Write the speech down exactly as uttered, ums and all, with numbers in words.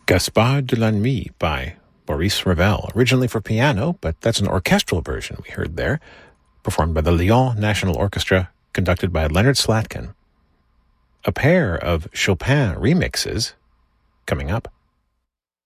Gaspard de la Nuit by Maurice Ravel, originally for piano, but that's an orchestral version we heard there, performed by the Lyon National Orchestra, conducted by Leonard Slatkin. A pair of Chopin remixes coming up.